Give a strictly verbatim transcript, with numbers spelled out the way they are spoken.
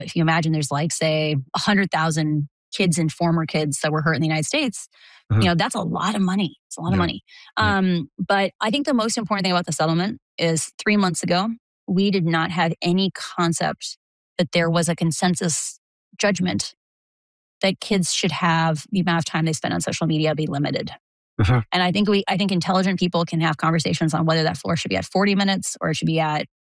If you imagine there's like, say, one hundred thousand kids and former kids that were hurt in the United States, you Uh-huh. know, that's a lot of money. It's a lot of Yeah. money. Yeah. Um, but I think the most important thing about the settlement is three months ago, we did not have any concept that there was a consensus judgment that kids should have the amount of time they spend on social media be limited. Uh-huh. And I think we, I think intelligent people can have conversations on whether that floor should be at forty minutes or it should be at